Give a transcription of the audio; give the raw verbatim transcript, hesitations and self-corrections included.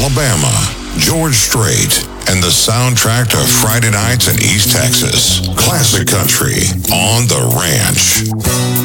Alabama, George Strait, and the soundtrack to Friday nights in East Texas. Classic country on the ranch.